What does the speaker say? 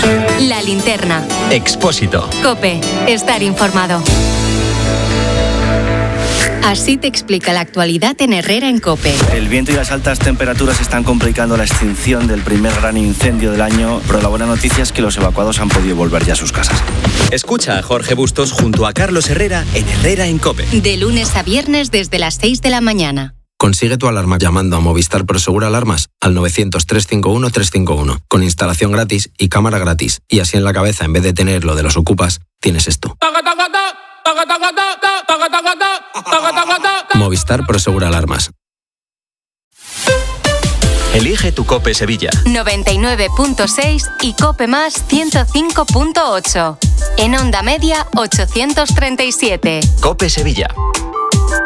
La Linterna. Expósito. COPE. Estar informado. Así te explica la actualidad en Herrera en COPE. El viento y las altas temperaturas están complicando la extinción del primer gran incendio del año, pero la buena noticia es que los evacuados han podido volver ya a sus casas. Escucha a Jorge Bustos junto a Carlos Herrera en Herrera en COPE. De lunes a viernes desde las 6 de la mañana. Consigue tu alarma llamando a Movistar Prosegur Alarmas al 900-351-351, con instalación gratis y cámara gratis. Y así en la cabeza, en vez de tener lo de los ocupas, tienes esto. Movistar Prosegur Alarmas. Elige tu COPE Sevilla. 99.6 y COPE Más 105.8. En onda media 837. COPE Sevilla.